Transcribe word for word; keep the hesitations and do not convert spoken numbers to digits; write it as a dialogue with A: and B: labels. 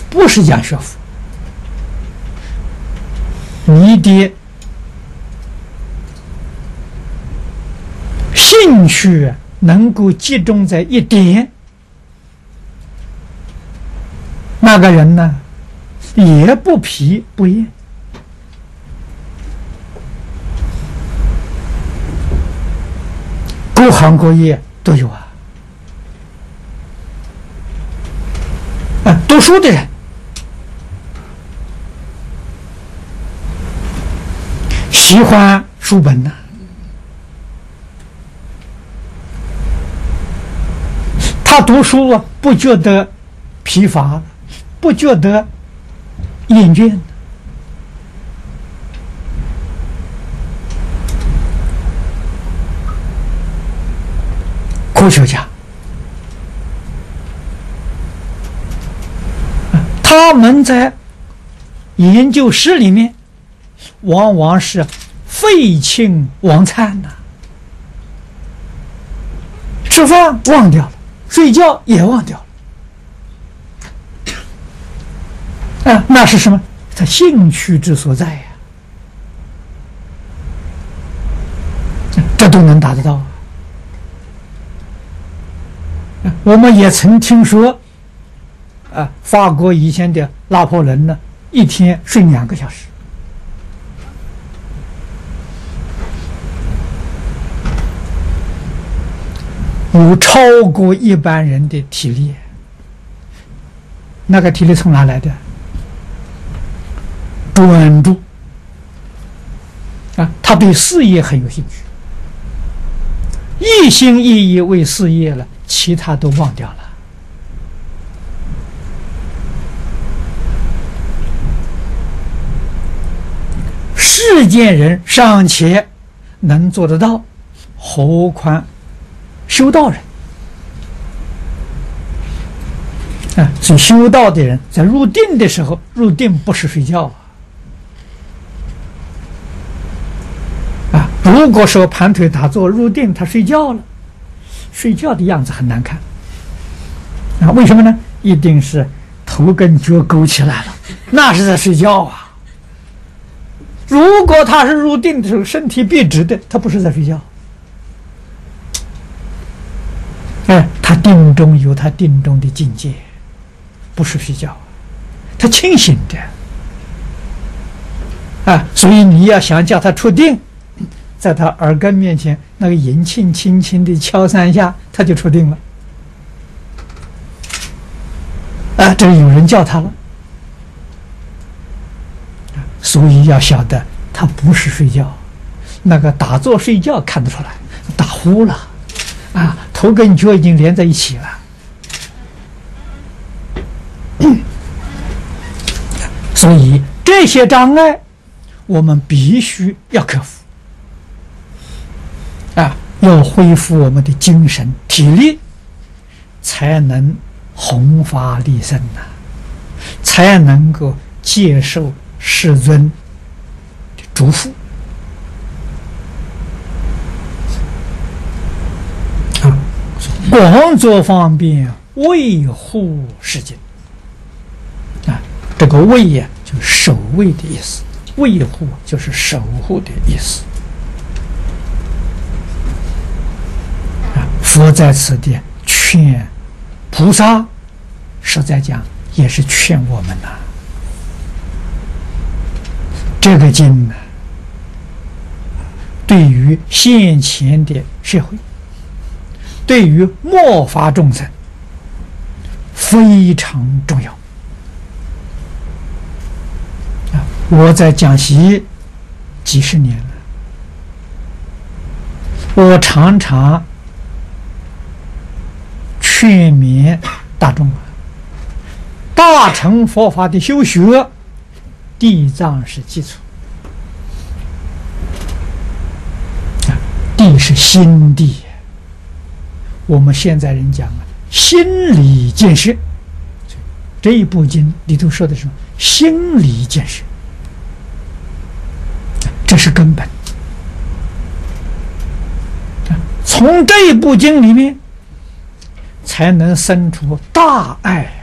A: 不是讲学佛，你的兴趣能够集中在一点，那个人呢，也不疲不厌。各行各业都有啊。啊，读书的人，喜欢书本呐、啊，他读书啊，不觉得疲乏，不觉得厌倦。科学家，他们在研究室里面，往往是废寝忘餐呐、啊，吃饭忘掉了，睡觉也忘掉了。啊，那是什么？他兴趣之所在呀、啊，这都能达得到啊。我们也曾听说，啊，法国以前的拿破仑呢，一天睡两个小时，有超过一般人的体力。那个体力从哪来的？专注啊，他对事业很有兴趣，一心一意为事业了，其他都忘掉了。世间人尚且能做得到，何况修道人啊？所以修道的人在入定的时候，入定不是睡觉啊！啊，如果说盘腿打坐入定，他睡觉了，睡觉的样子很难看啊！为什么呢？一定是头跟脚勾起来了，那是在睡觉啊！如果他是入定的时候身体笔直的，他不是在睡觉。哎，他定中有他定中的境界，不是睡觉，他清醒的啊！所以你要想叫他出定，在他耳根面前那个银磬轻轻的敲三下，他就出定了。啊，这个有人叫他了。所以要晓得，他不是睡觉，那个打坐睡觉看得出来，打呼了，啊，头跟脚已经连在一起了。所以这些障碍，我们必须要克服，啊，要恢复我们的精神体力，才能弘法利生呐、啊，才能够接受世尊的嘱咐啊，广作方便，卫护世经啊。这个卫呀，就是守卫的意思；卫护就是守护的意思啊。佛在此地劝菩萨，实在讲也是劝我们呐、啊。这个经呢，对于现前的社会，对于末法众生非常重要啊！我在讲习几十年了，我常常劝勉大众啊，大乘佛法的修学，地藏是基础，地是心地。我们现在人讲啊，心理建设，这一部经里头说的是心理建设，这是根本。从这一部经里面，才能生出大爱